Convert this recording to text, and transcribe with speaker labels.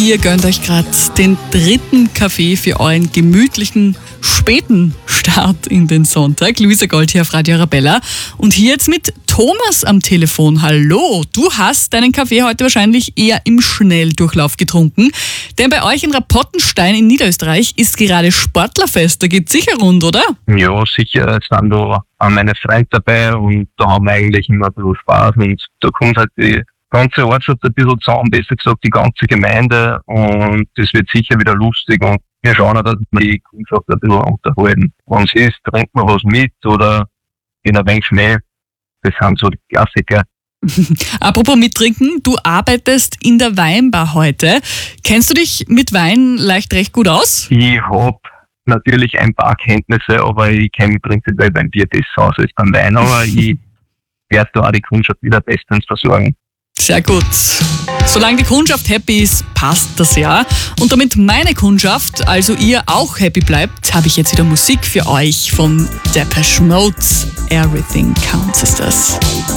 Speaker 1: Ihr gönnt euch gerade den dritten Kaffee für euren gemütlichen, späten Start in den Sonntag. Luisa Gold hier auf Radio Arabella. Und hier jetzt mit Thomas am Telefon. Hallo, du hast deinen Kaffee heute wahrscheinlich eher im Schnelldurchlauf getrunken. Denn bei euch in Rapottenstein in Niederösterreich ist gerade Sportlerfest. Da geht's sicher rund, oder?
Speaker 2: Ja, sicher. Es sind da auch meine Freunde dabei und da haben wir eigentlich immer ein bisschen Spaß. Und da kommt halt die ganze Ortschaft ein bisschen zusammen, besser gesagt die ganze Gemeinde, und das wird sicher wieder lustig, und wir schauen auch, dass wir die Kundschaft ein bisschen unterhalten. Wenn es ist, trinkt man was mit oder in ein wenig Schnee. Das sind so die Klassiker.
Speaker 1: Apropos mittrinken, du arbeitest in der Weinbar heute. Kennst du dich mit Wein leicht recht gut aus?
Speaker 2: Ich habe natürlich ein paar Kenntnisse, aber ich kenne mich prinzipiell beim Bier besser aus als beim Wein, aber ich werde da auch die Kundschaft wieder bestens versorgen.
Speaker 1: Sehr gut. Solange die Kundschaft happy ist, passt das ja. Und damit meine Kundschaft, also ihr, auch happy bleibt, habe ich jetzt wieder Musik für euch von Depeche Mode. Everything Counts ist das.